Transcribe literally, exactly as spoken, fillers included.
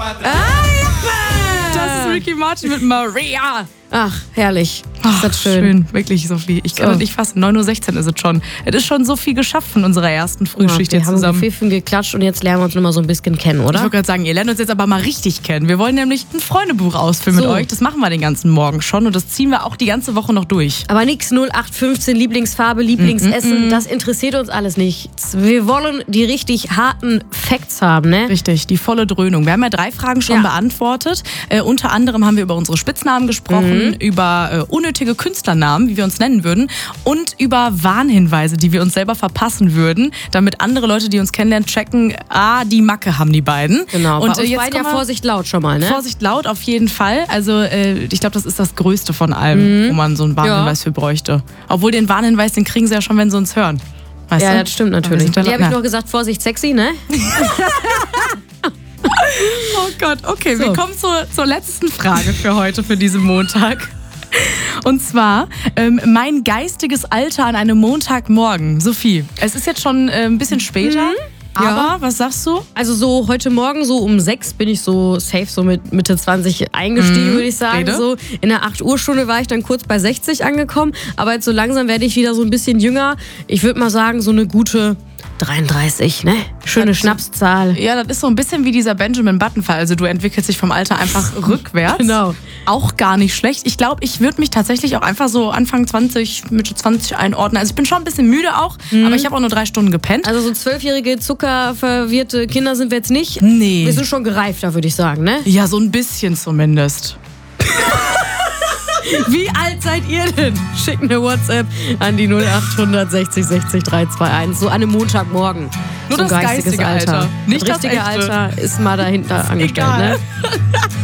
Das ist Ricky Martin mit Maria. Ach, herrlich. Ach, ist das schön. schön. Wirklich, Sophie. Ich kann So. das nicht fassen. neun Uhr sechzehn ist es schon. Es ist schon so viel geschafft von unserer ersten Frühschicht Ja, jetzt wir zusammen. haben Pfiffen geklatscht und jetzt lernen wir uns noch mal so ein bisschen kennen, Ich oder? wollte gerade sagen, ihr lernt uns jetzt aber mal richtig kennen. Wir wollen nämlich ein Freundebuch ausfüllen So. mit euch. Das machen wir den ganzen Morgen schon und das ziehen wir auch die ganze Woche noch durch. Aber nix null acht fünfzehn Lieblingsfarbe, Lieblingsessen, das interessiert uns alles nicht. Wir wollen die richtig harten Facts haben, ne? Richtig, die volle Dröhnung. Wir haben ja drei Fragen schon Ja. beantwortet. Äh, unter anderem haben wir über unsere Spitznamen gesprochen, über äh, unnötige Künstlernamen, wie wir uns nennen würden, und über Warnhinweise, die wir uns selber verpassen würden, damit andere Leute, die uns kennenlernen, checken, ah, die Macke haben die beiden. Genau, Und bei uns äh, jetzt beiden ja kommen wir- Vorsicht laut schon mal, ne? Vorsicht laut, auf jeden Fall. Also äh, ich glaube, das ist das Größte von allem, wo man so einen Warnhinweis für bräuchte. Obwohl den Warnhinweis, den kriegen sie ja schon, wenn sie uns hören. Weißt Ja, du? das stimmt Aber wir natürlich. sind ja Die habe ich na- nur gesagt, Vorsicht sexy, ne? Oh Gott, okay, So. wir kommen zur, zur letzten Frage für heute, für diesen Montag. Und zwar ähm, mein geistiges Alter an einem Montagmorgen. Sophie, es ist jetzt schon äh, ein bisschen später, aber Ja. was sagst du? Also so heute Morgen so um sechs bin ich so safe so mit Mitte zwanzig eingestiegen, würde ich sagen. Rede. So in der acht Uhr Stunde war ich dann kurz bei sechzig angekommen, aber jetzt so langsam werde ich wieder so ein bisschen jünger. Ich würde mal sagen so eine gute dreiunddreißig, ne? Schöne Das- Schnapszahl. Ja, das ist so ein bisschen wie dieser Benjamin Button-Fall. Also du entwickelst dich vom Alter einfach rückwärts. Genau. Auch gar nicht schlecht. Ich glaube, ich würde mich tatsächlich auch einfach so Anfang zwanzig, Mitte zwanzig einordnen. Also ich bin schon ein bisschen müde auch, aber ich habe auch nur drei Stunden gepennt. Also so zwölfjährige zuckerverwirrte Kinder sind wir jetzt nicht. Nee. Wir sind schon gereifter, würde ich sagen, ne? Ja, so ein bisschen zumindest. Wie alt seid ihr denn? Schickt eine WhatsApp an die null acht sechzig sechzig drei zwei eins. So an einem Montagmorgen. Nur So das geistiges geistige Alter. Nicht das das richtige echte. Alter ist mal dahinter angestellt, egal. ne?